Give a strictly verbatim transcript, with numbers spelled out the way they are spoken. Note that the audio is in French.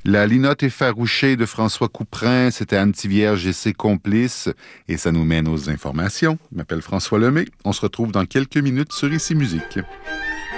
La linotte effarouchée de François Couperin, c'était Anne Tivierge et ses complices. Et ça nous mène aux informations. Je m'appelle François Lemay. On se retrouve dans quelques minutes sur Ici Musique.